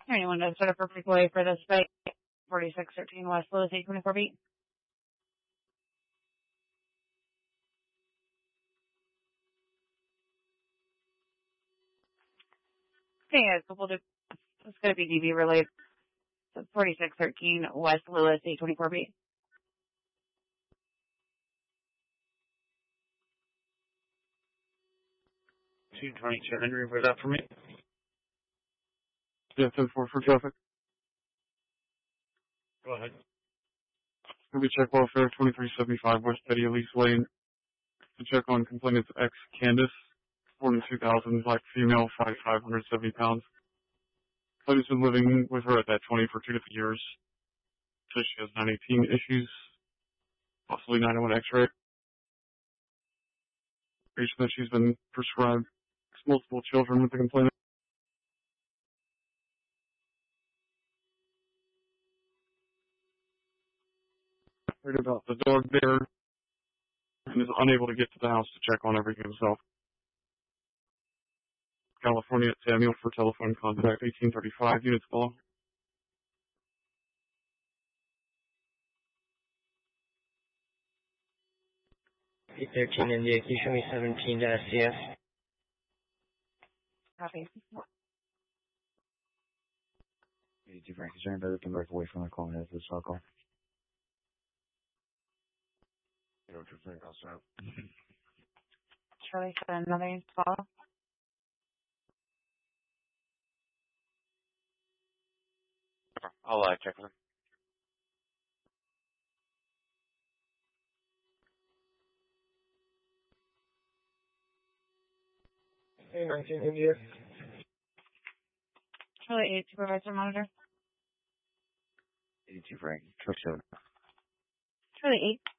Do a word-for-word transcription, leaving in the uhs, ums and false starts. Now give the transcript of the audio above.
Anyone to set a perfect way for this site, forty-six thirteen West Lewis, eight twenty-four beat. Okay, yeah, so we'll do, it's going to be D B related. So forty-six thirteen West Lewis, eight twenty-four beat. two twenty-two Henry, was that for me? Yeah, ten four for traffic. Go ahead. Can we check welfare twenty-three seventy-five West Betty Elise Lane to check on complainant's ex Candace, forty-two thousand, black female, five five, one hundred seventy pounds. Complainant's been living with her at that twenty for two different years. Says she has nine eighteen issues, possibly nine oh one X-ray. Patient that she's been prescribed multiple children with the complainant. Heard about the dog there and is unable to get to the house to check on everything himself. California at Samuel for telephone contact eighteen thirty-five units below. eight thirteen India, can you show me seventeen to S C S? Copy. eighty-two Frank, is there anybody that can break away from the call and have this call? You know what you think, I'll stop. Charlie said another install. I'll uh, check with him. Hey, nineteen India. Charlie eight, supervisor monitor. eighty-two Frank, truck seven. Charlie eight.